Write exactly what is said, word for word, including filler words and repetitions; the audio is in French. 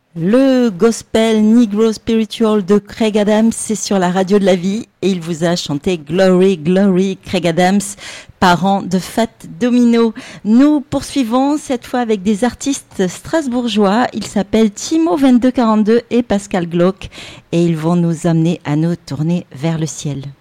Le gospel Negro Spiritual de Craig Adams, c'est sur la radio de la vie et il vous a chanté Glory, Glory, Craig Adams, parent de Fat Domino. Nous poursuivons cette fois avec des artistes strasbourgeois. Ils s'appellent Timo vingt-deux quarante-deux et Pascal Glock et ils vont nous amener à nous tourner vers le ciel.